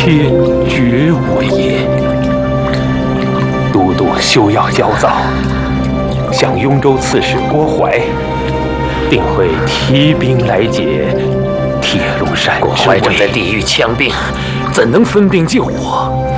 天绝我也。都督休要焦躁，向雍州刺史郭淮，定会提兵来解铁龙山。 郭淮正在地狱枪兵，怎能分兵救我？